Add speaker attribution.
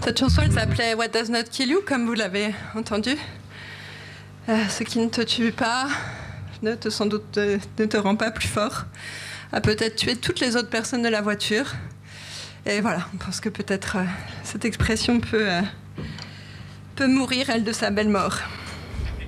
Speaker 1: Cette chanson, elle s'appelait What Does Not Kill You, comme vous l'avez entendu. Ce qui ne te tue pas sans doute ne te rend pas plus fort, a peut-être tué toutes les autres personnes de la voiture. Et voilà, on pense que peut-être cette expression peut mourir, elle, de sa belle mort.